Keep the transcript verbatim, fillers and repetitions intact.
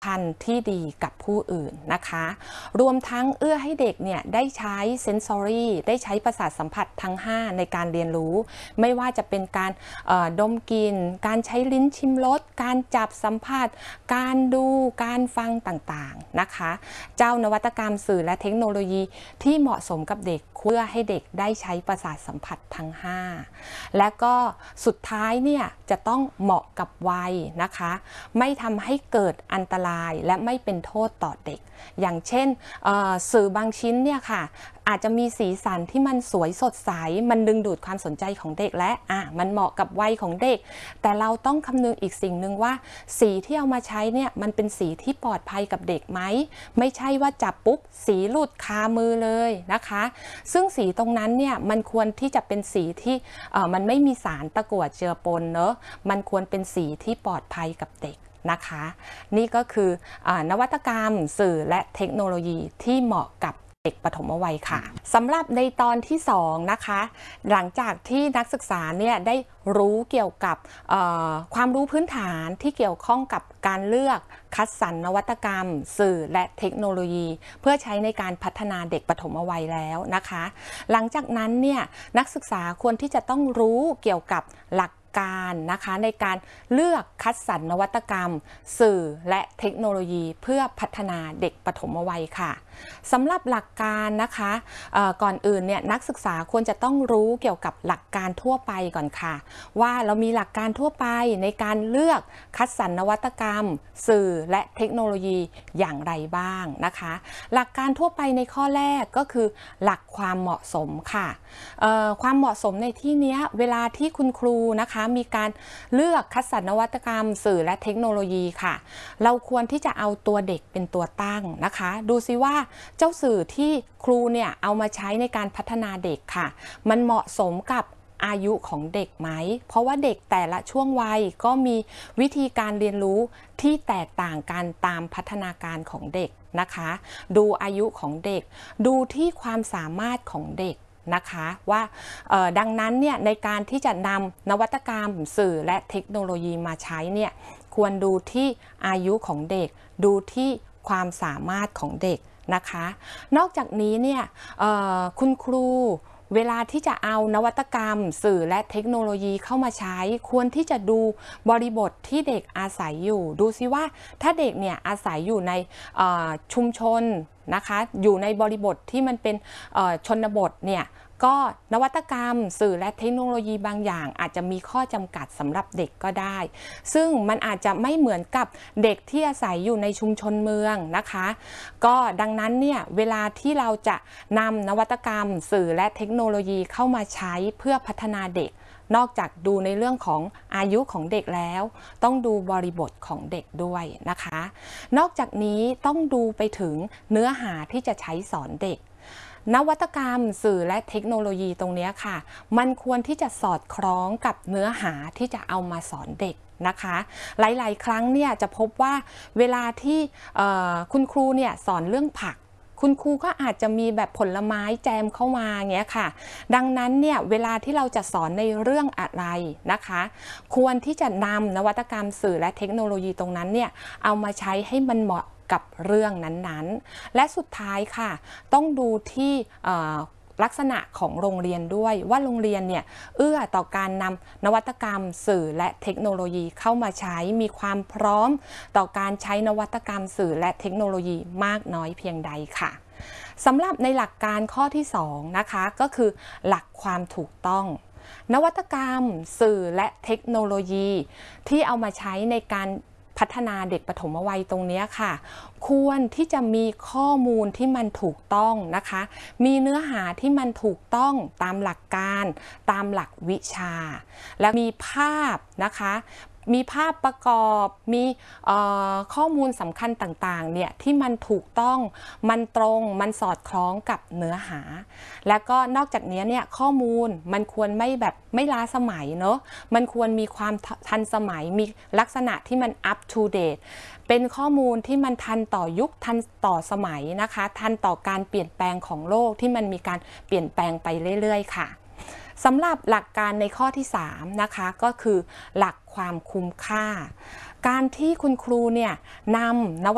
พันธ์ที่ดีกับผู้อื่นนะคะรวมทั้งเอื้อให้เด็กเนี่ยได้ใช้เซนซอรี่ได้ใช้ประสาทสัมผัสทั้งห้าในการเรียนรู้ไม่ว่าจะเป็นการดมกลิ่นการใช้ลิ้นชิมรสการจับสัมผัสการดูการฟังต่างๆนะคะเจ้านวัตกรรมสื่อและเทคโนโลยีที่เหมาะสมกับเด็กเพื่อให้เด็กได้ใช้ประสาทสัมผัสทั้งห้าและก็สุดท้ายเนี่ยจะต้องเหมาะกับวัยนะคะไม่ทำให้เกิดอันตรายและไม่เป็นโทษต่อเด็กอย่างเช่นสื่อบางชิ้นเนี่ยค่ะอาจจะมีสีสันที่มันสวยสดใสมันดึงดูดความสนใจของเด็กและอ่ะมันเหมาะกับวัยของเด็กแต่เราต้องคำนึงอีกสิ่งหนึ่งว่าสีที่เอามาใช้เนี่ยมันเป็นสีที่ปลอดภัยกับเด็กไหมไม่ใช่ว่าจับปุ๊บสีหลุดคามือเลยนะคะซึ่งสีตรงนั้นเนี่ยมันควรที่จะเป็นสีที่มันไม่มีสารตะกั่วเจือปนเนอะมันควรเป็นสีที่ปลอดภัยกับเด็กนะคะนี่ก็คืออนวัตกรรมสื่อและเทคโนโลยีที่เหมาะกับเด็กปฐมวัยค่ะสำหรับในตอนที่สองนะคะหลังจากที่นักศึกษาเนี่ยได้รู้เกี่ยวกับความรู้พื้นฐานที่เกี่ยวข้องกับการเลือกคัดสรรนวัตกรรมสื่อและเทคโนโลยีเพื่อใช้ในการพัฒนาเด็กปฐมวัยแล้วนะคะหลังจากนั้นเนี่ยนักศึกษาควรที่จะต้องรู้เกี่ยวกับหลักการนะคะในการเลือกคัดสรรนวัตกรรมสื่อและเทคโนโลยีเพื่อพัฒนาเด็กปฐมวัยค่ะสำหรับหลักการนะคะก่อนอื่นเนี่ยนักศึกษาควรจะต้องรู้เกี่ยวกับหลักการทั่วไปก่อนค่ะว่าเรามีหลักการทั่วไปในการเลือกคัดสรรนวัตกรรมสื่อและเทคโนโลยีอย่างไรบ้างนะคะหลักการทั่วไปในข้อแรกก็คือหลักความเหมาะสมค่ะความเหมาะสมในที่นี้เวลาที่คุณครูนะคะมีการเลือกคัดสรรนวัตกรรมสื่อและเทคโนโลยีค่ะเราควรที่จะเอาตัวเด็กเป็นตัวตั้งนะคะดูซิว่าเจ้าสื่อที่ครูเนี่ยเอามาใช้ในการพัฒนาเด็กค่ะมันเหมาะสมกับอายุของเด็กไหมเพราะว่าเด็กแต่ละช่วงวัยก็มีวิธีการเรียนรู้ที่แตกต่างกันตามพัฒนาการของเด็กนะคะดูอายุของเด็กดูที่ความสามารถของเด็กนะคะว่าดังนั้นเนี่ยในการที่จะนำนวัตกรรมสื่อและเทคโนโลยีมาใช้เนี่ยควรดูที่อายุของเด็กดูที่ความสามารถของเด็กนะคะนอกจากนี้เนี่ยคุณครูเวลาที่จะเอานวัตกรรมสื่อและเทคโนโลยีเข้ามาใช้ควรที่จะดูบริบทที่เด็กอาศัยอยู่ดูซิว่าถ้าเด็กเนี่ยอาศัยอยู่ในชุมชนนะคะอยู่ในบริบทที่มันเป็นชนบทเนี่ยก็นวัตกรรมสื่อและเทคโนโลยีบางอย่างอาจจะมีข้อจำกัดสำหรับเด็กก็ได้ซึ่งมันอาจจะไม่เหมือนกับเด็กที่อาศัยอยู่ในชุมชนเมืองนะคะก็ดังนั้นเนี่ยเวลาที่เราจะนำนวัตกรรมสื่อและเทคโนโลยีเข้ามาใช้เพื่อพัฒนาเด็กนอกจากดูในเรื่องของอายุของเด็กแล้วต้องดูบริบทของเด็กด้วยนะคะนอกจากนี้ต้องดูไปถึงเนื้อหาที่จะใช้สอนเด็กนวัตกรรมสื่อและเทคโนโลยีตรงนี้ค่ะมันควรที่จะสอดคล้องกับเนื้อหาที่จะเอามาสอนเด็กนะคะหลายๆครั้งเนี่ยจะพบว่าเวลาที่คุณครูเนี่ยสอนเรื่องผักคุณครูก็อาจจะมีแบบผลไม้แจมเข้ามาเงี้ยค่ะดังนั้นเนี่ยเวลาที่เราจะสอนในเรื่องอะไรนะคะควรที่จะนำนวัตกรรมสื่อและเทคโนโลยีตรงนั้นเนี่ยเอามาใช้ให้มันเหมาะกับเรื่องนั้นๆและสุดท้ายค่ะต้องดูที่ลักษณะของโรงเรียนด้วยว่าโรงเรียนเนี่ยเอื้อต่อการนำนวัตกรรมสื่อและเทคโนโลยีเข้ามาใช้มีความพร้อมต่อการใช้นวัตกรรมสื่อและเทคโนโลยีมากน้อยเพียงใดค่ะสำหรับในหลักการข้อที่สองนะคะก็คือหลักความถูกต้องนวัตกรรมสื่อและเทคโนโลยีที่เอามาใช้ในการพัฒนาเด็กปฐมวัยตรงนี้ค่ะควรที่จะมีข้อมูลที่มันถูกต้องนะคะมีเนื้อหาที่มันถูกต้องตามหลักการตามหลักวิชาและมีภาพนะคะมีภาพประกอบมีข้อมูลสำคัญต่างๆเนี่ยที่มันถูกต้องมันตรงมันสอดคล้องกับเนื้อหาและก็นอกจากนี้เนี่ยข้อมูลมันควรไม่แบบไม่ล้าสมัยเนอะมันควรมีความทันสมัยมีลักษณะที่มัน up to date เป็นข้อมูลที่มันทันต่อยุคทันต่อสมัยนะคะทันต่อการเปลี่ยนแปลงของโลกที่มันมีการเปลี่ยนแปลงไปเรื่อยๆค่ะ สำหรับหลักการในข้อที่สามนะคะก็คือหลักความคุ้มค่าการที่คุณครูเนี่ยนำนวัต